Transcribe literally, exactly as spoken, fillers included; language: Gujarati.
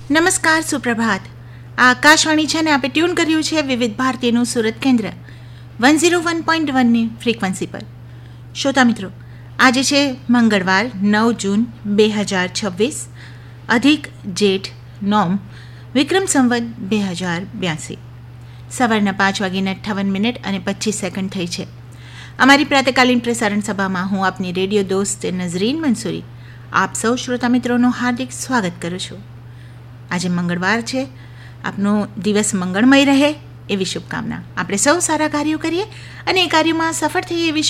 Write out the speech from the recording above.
નમસ્કાર, સુપ્રભાત. આ આકાશવાણી છે ને આપણે ટ્યુન કર્યું છે વિવિધ ભારતીયનું સુરત કેન્દ્ર વન ઝીરો વન પોઈન્ટ વનની ફ્રીક્વન્સી પર. શ્રોતા મિત્રો, આજે છે મંગળવાર નવ જૂન બે હજાર છવ્વીસ, અધિક જેઠ નોમ, વિક્રમ સંવત બે હજાર બ્યાસી. સવારના પાંચ વાગીને અઠ્ઠાવન મિનિટ અને પચીસ સેકન્ડ થઈ છે. અમારી પ્રાતકાલીન પ્રસારણ સભામાં હું આપની રેડિયો દોસ્ત નઝરીન મંસૂરી આપ સૌ શ્રોતા મિત્રોનું હાર્દિક સ્વાગત કરું છું. આજે મંગળવાર છે. આપનો દિવસ મંગળમય રહે એવી શુભકામના. આપણે સૌ સારા કાર્યો કરીએ અને એ કાર્યોમાં સફળ થઈએ એવી